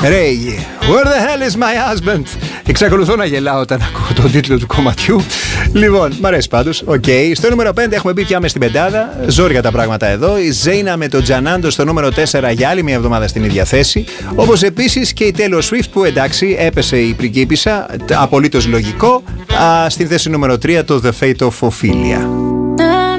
Ray, where the hell is my husband? Εξακολουθώ να γελάω όταν ακούω τον τίτλο του κομματιού. Λοιπόν, μ' αρέσει πάντως. Okay. Στο νούμερο 5 έχουμε μπει πια μες στην πεντάδα. Ζόρια τα πράγματα εδώ. Η Ζέινα με τον Τζανάντο στο νούμερο 4 για άλλη μια εβδομάδα στην ίδια θέση. Όπως επίσης και η Taylor Swift που εντάξει έπεσε η πριγκίπισσα. Απολύτως λογικό. Στην θέση νούμερο 3 το The Fate of Ophelia.